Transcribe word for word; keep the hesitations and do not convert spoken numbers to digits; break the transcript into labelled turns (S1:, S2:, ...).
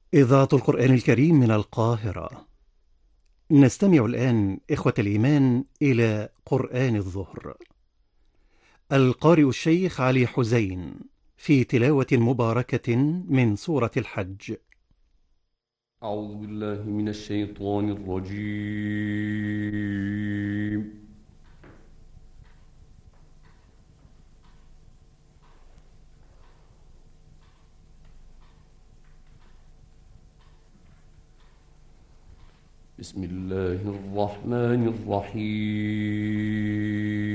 S1: إذاعة القرآن الكريم من القاهرة. نستمع الآن إخوة الإيمان إلى قرآن الظهر. القارئ الشيخ علي حزين في تلاوة مباركة من سورة الحج.
S2: أعوذ بالله من الشيطان الرجيم. بسم الله الرحمن الرحيم.